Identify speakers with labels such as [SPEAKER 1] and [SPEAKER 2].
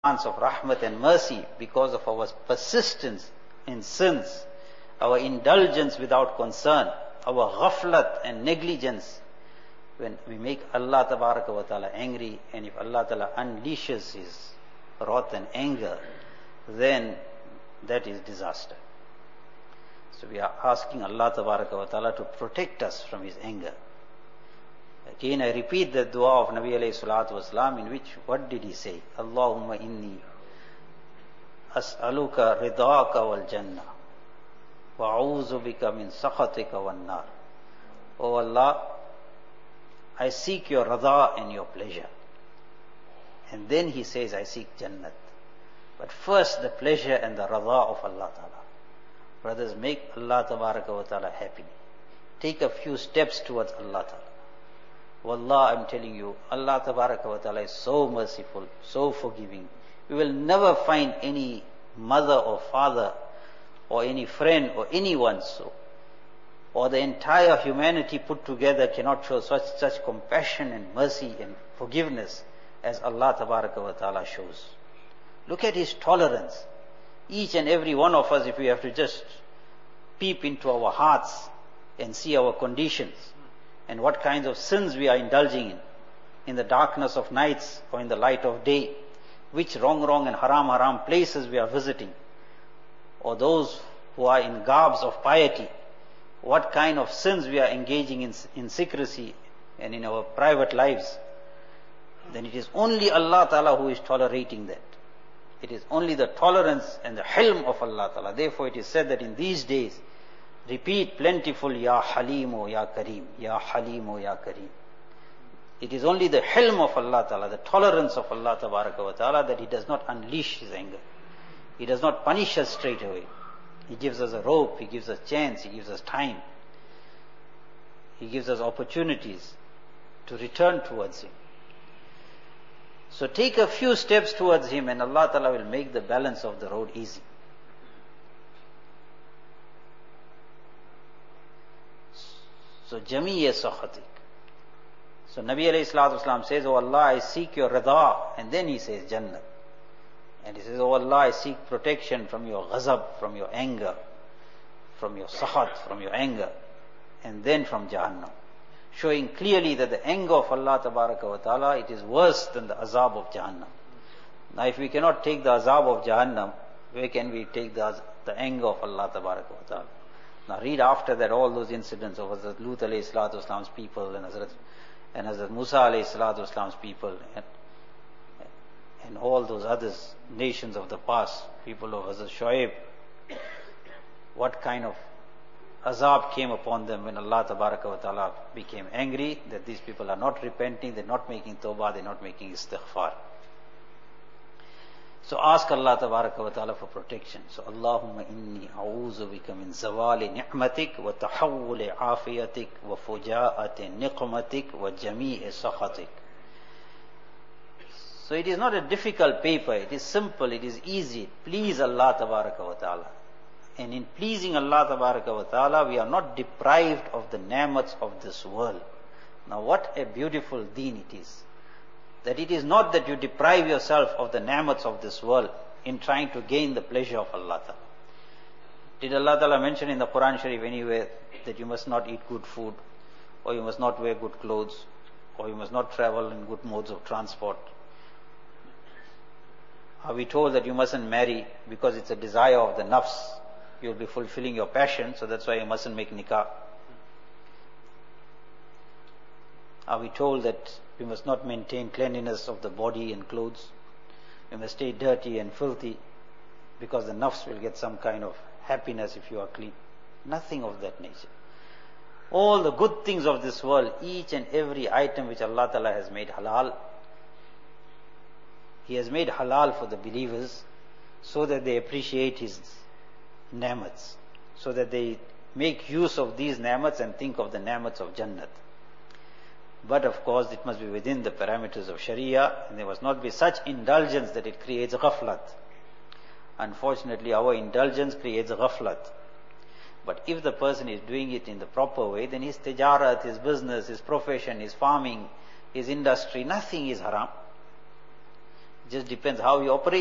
[SPEAKER 1] chance of rahmat and mercy because of our persistence in sins, our indulgence without concern, our ghaflat and negligence. When we make Allah Tabaraka wa Ta'ala angry, and if Allah Ta'ala unleashes His wrath and anger, then that is disaster. So we are asking Allah Tabaraka wa Ta'ala to protect us from His anger. Again, I repeat the dua of Nabi alayhi salatu wasalam, in which, what did he say? Allahumma inni as'aluka ridaka wal jannah wa a'udhu bika min sakhatika wal nar. Oh Allah, I seek your rida and your pleasure. And then he says, I seek Jannat. But first the pleasure and the rida of Allah Ta'ala. Brothers, make Allah Tabaraka wa Ta'ala happy. Take a few steps towards Allah Ta'ala. Wallah, I'm telling you, Allah Tabaraka wa Ta'ala is so merciful, so forgiving. We will never find any mother or father or any friend or anyone so, or the entire humanity put together cannot show such compassion and mercy and forgiveness as Allah Tabaraka wa Ta'ala shows. Look at His tolerance. Each and every one of us, if we have to just peep into our hearts and see our conditions, and what kinds of sins we are indulging in the darkness of nights or in the light of day, which wrong and haram places we are visiting, or those who are in garbs of piety, what kind of sins we are engaging in secrecy and in our private lives, then it is only Allah Ta'ala who is tolerating that. It is only the tolerance and the hilm of Allah Ta'ala. Therefore it is said that in these days, repeat plentiful, Ya Halim o Ya Kareem, Ya Halim o Ya Kareem. It is only the hilm of Allah Ta'ala, the tolerance of Allah Tabaraka wa Ta'ala, that He does not unleash His anger. He does not punish us straight away. He gives us a rope, He gives us chance, He gives us time. He gives us opportunities to return towards Him. So take a few steps towards Him, and Allah Ta'ala will make the balance of the road easy. So Jami'a Sakhatik. So Nabi alayhi salatu wasalam says, Oh Allah, I seek your rida, and then he says Jannah. And he says, Oh Allah, I seek protection from your ghazab, from your anger, from your sakhat, from your anger, and then from Jahannam. Showing clearly that the anger of Allah Tabaraka wa Ta'ala, it is worse than the azab of Jahannam. Now if we cannot take the azab of Jahannam, where can we take the anger of Allah Tabaraka wa Ta'ala? Now read after that all those incidents of Hazrat Lut alayhi salatu wasalam's people and Hazrat Musa alayhi salatu wasalam's people and all those other nations of the past, people of Hazrat Shoaib. What kind of azab came upon them when Allah Tabaraka wa Ta'ala became angry that these people are not repenting, they're not making tawbah, they're not making istighfar. So ask Allah Tabaraka wa Ta'ala for protection. So Allahumma inni a'udhu bika min zawali ni'matik wa tahawwuli afiyatik wa fuja'ati niqmatik wa jami'i sakhatik. So it is not a difficult paper, it is simple, it is easy. Please Allah Tabaraka wa Ta'ala. And in pleasing Allah Tabaraka wa Ta'ala, we are not deprived of the ni'mats of this world. Now what a beautiful deen it is. That it is not that you deprive yourself of the ni'mats of this world in trying to gain the pleasure of Allah Ta'ala. Did Allah Ta'ala mention in the Quran Sharif anywhere that you must not eat good food, or you must not wear good clothes, or you must not travel in good modes of transport? Are we told that you mustn't marry because it's a desire of the nafs? You'll be fulfilling your passion, so that's why you mustn't make nikah. Are we told that we must not maintain cleanliness of the body and clothes? We must stay dirty and filthy because the nafs will get some kind of happiness if you are clean. Nothing of that nature. All the good things of this world, each and every item which Allah Ta'ala has made halal, He has made halal for the believers so that they appreciate His ni'mats, so that they make use of these ni'mats and think of the ni'mats of Jannat. But of course it must be within the parameters of Sharia, and there must not be such indulgence that it creates ghaflat. Unfortunately our indulgence creates ghaflat. But if the person is doing it in the proper way, then his tijarat, his business, his profession, his farming, his industry, nothing is haram. just depends how you operate.